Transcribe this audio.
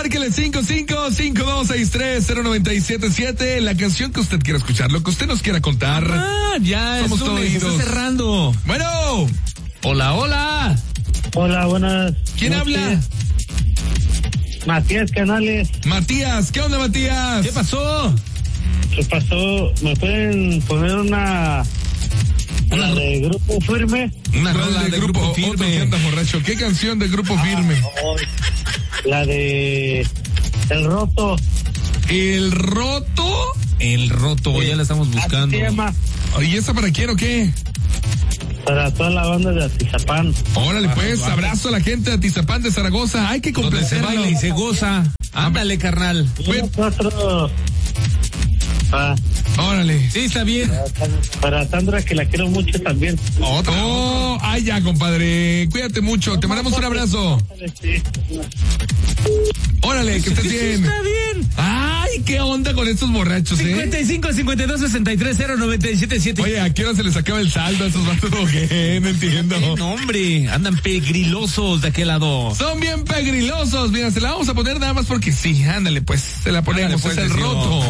márquele 5552630977, la canción que usted quiera escuchar, lo que usted nos quiera contar. Ya somos es lunes, todos está cerrando. Bueno. Hola. Hola, buenas. ¿Quién habla? Matías Canales. Matías, ¿qué onda, Matías? ¿Qué pasó? ¿Qué pasó? ¿Me pueden poner una de Grupo Firme? Una rola de Grupo Firme. Otro que anda borracho. ¿Qué canción de Grupo Firme? La de El Roto. ¿El Roto? El Roto, ya la estamos buscando. Así se llama. ¿Y esa para quién o qué? Para toda la banda de Atizapán. Órale, pues, abrazo a la gente de Atizapán de Zaragoza. Hay que Donde se complacerlo. baila y se goza. Ándale, carnal. Nosotros. Órale. Sí, está bien. Para Sandra, que la quiero mucho también. Otra. Oh, ay, ya, compadre. Cuídate mucho. Te mandamos un abrazo. Sí. Órale, que estés bien. Está bien. Ay, qué onda con estos borrachos, 55-52-63-0977. Oye, ¿a qué hora se les acaba el saldo a esos vatos? ¿Qué? No entiendo. No, hombre, andan pegrilosos de aquel lado. Son bien pegrilosos. Mira, se la vamos a poner nada más porque sí. Ándale, pues. Se la ponemos. Ándale, pues, es el Decio. Roto.